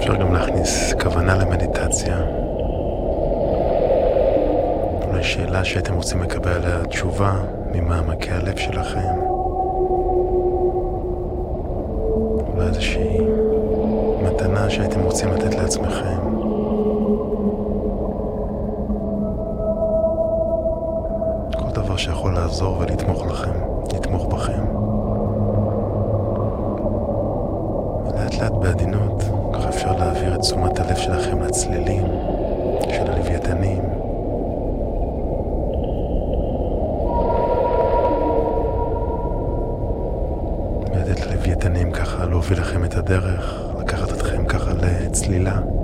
אפשר גם להכניס כוונה למדיטציה. אולי שאלה שאתם רוצים לקבל עליה תשובה ממעמקי הלב שלכם. אולי איזושהי מתנה שהייתם רוצים לתת לעצמכם. כל דבר שיכול לעזור ולתמוך לכם, לתמוך בכם. לאט לאט בעדינות, ככה אפשר להעביר את תשומת הלב שלכם לצלילים של הלוויתנים. לתת ללוויתנים ככה להוביל לכם את הדרך, לקחת אתכם ככה לצלילה.